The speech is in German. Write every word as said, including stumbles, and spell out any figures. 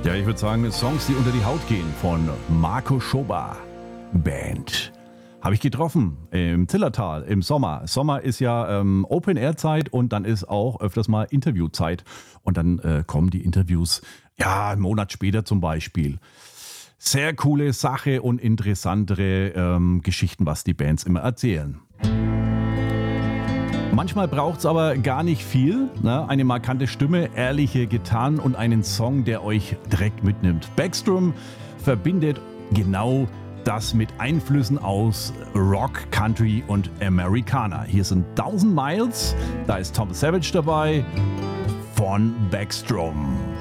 Ja, ich würde sagen, Songs, die unter die Haut gehen von Marco Schober Band. Habe ich getroffen im Zillertal im Sommer. Sommer ist ja ähm, Open-Air-Zeit und dann ist auch öfters mal Interviewzeit. Und dann äh, kommen die Interviews, ja, einen Monat später zum Beispiel. Sehr coole Sache und interessantere ähm, Geschichten, was die Bands immer erzählen. Manchmal braucht es aber gar nicht viel. Ne? Eine markante Stimme, ehrliche Gitarren und einen Song, der euch direkt mitnimmt. Backstrom verbindet genau das mit Einflüssen aus Rock, Country und Americana. Hier sind Thousand Miles, da ist Tom Savage dabei von Backstrom.